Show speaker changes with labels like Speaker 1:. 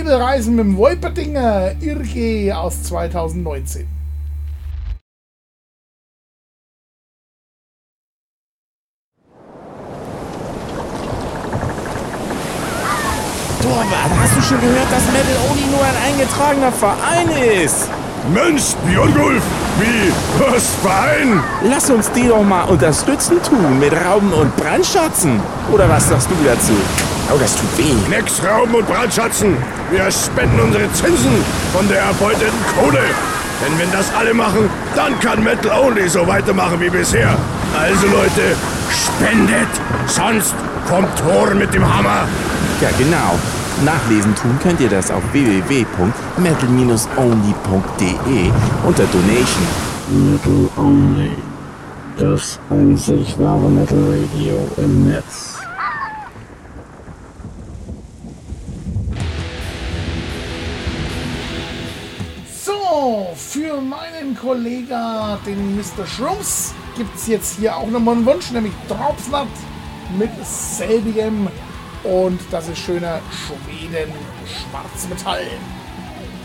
Speaker 1: Liebe reisen mit dem Wolpertinger Irge aus 2019.
Speaker 2: Torwart, hast du schon gehört, dass Metal Only nur ein eingetragener Verein ist?
Speaker 3: Mensch, Björngulf, wie? Was, Verein?
Speaker 2: Lass uns die doch mal unterstützen tun mit Rauben und Brandschatzen. Oder was sagst du dazu? Oh, das tut weh.
Speaker 3: Nix Rauben und Brandschatzen. Wir spenden unsere Zinsen von der erbeuteten Kohle. Denn wenn das alle machen, dann kann Metal Only so weitermachen wie bisher. Also Leute, spendet, sonst kommt Thor mit dem Hammer.
Speaker 2: Ja, genau. Nachlesen tun könnt ihr das auf www.metal-only.de unter Donation.
Speaker 4: Metal Only. Das einzig wahre Metal Radio im Netz.
Speaker 1: So, für meinen Kollegen, den Mr. Shrooms, gibt es jetzt hier auch nochmal einen Wunsch, nämlich Dropsnut mit selbigem. Und das ist schöner Schweden Schwarzmetall.